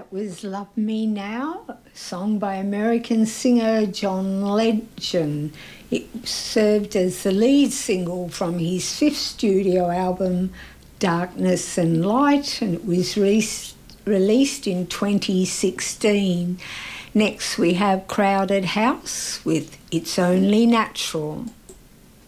That was Love Me Now, a song by American singer John Legend. It served as the lead single from his fifth studio album, Darkness and Light, and it was released in 2016. Next we have Crowded House with It's Only Natural.